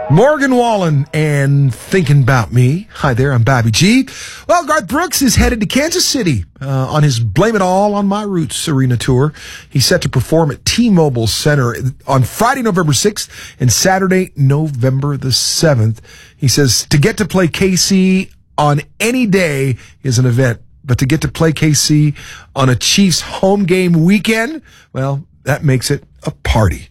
Morgan Wallen and Thinking About Me. Hi there, I'm Bobby G. Well, Garth Brooks is headed to Kansas City on his Blame It All on My Roots arena tour. He's set to perform at T-Mobile Center on Friday, November 6th and Saturday, November the 7th. He says to get to play KC on any day is an event, but to get to play KC on a Chiefs home game weekend, well, that makes it a party.